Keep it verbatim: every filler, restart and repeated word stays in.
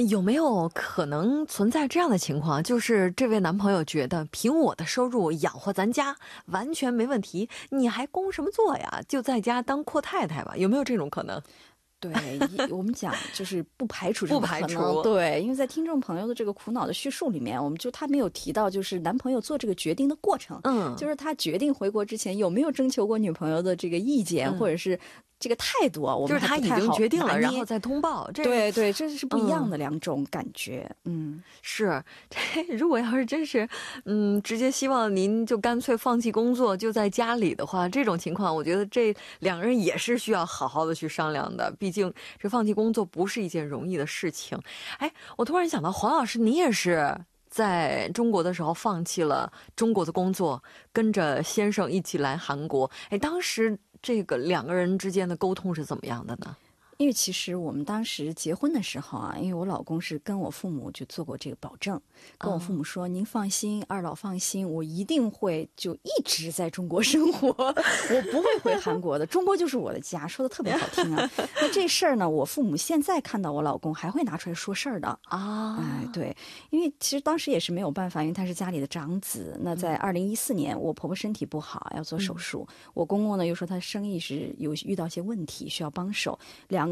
有没有可能存在这样的情况，就是这位男朋友觉得凭我的收入养活咱家完全没问题，你还工什么作呀？就在家当阔太太吧，有没有这种可能？ 对，我们讲就是不排除这种可能， 不排除对，因为在听众朋友的这个苦恼的叙述里面，我们就他没有提到就是男朋友做这个决定的过程， 嗯， 就是他决定回国之前有没有征求过女朋友的这个意见， 嗯、 或者是这个态度啊，我们就是他已经决定了，然后再通报，这对对，这是不一样的两种感觉。 嗯，嗯是这如果要是真是嗯，直接希望您就干脆放弃工作就在家里的话，这种情况我觉得这两个人也是需要好好的去商量的，毕竟这放弃工作不是一件容易的事情。哎，我突然想到黄老师，你也是在中国的时候放弃了中国的工作，跟着先生一起来韩国。哎，当时这个两个人之间的沟通是怎么样的呢？ 因为其实我们当时结婚的时候啊，因为我老公是跟我父母就做过这个保证，跟我父母说、哦、您放心，二老放心，我一定会就一直在中国生活，我不会回韩国的，中国就是我的家，说的特别好听啊。那这事儿呢，我父母现在看到我老公还会拿出来说事儿的啊。哎，对，因为其实当时也是没有办法，因为他是家里的长子。那在二零一四年，我婆婆身体不好要做手术，嗯、我公公呢又说他生意是有遇到一些问题需要帮手，两个